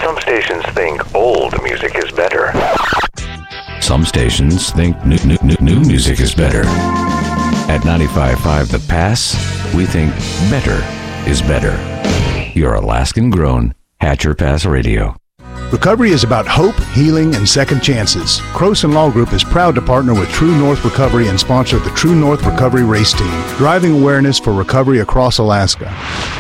Some stations think old music is better. Some stations think new music is better. At 95.5 The Pass, we think better is better. Your Alaskan-grown Hatcher Pass Radio. Recovery is about hope, healing, and second chances. Croson Law Group is proud to partner with True North Recovery and sponsor the True North Recovery Race Team, driving awareness for recovery across Alaska.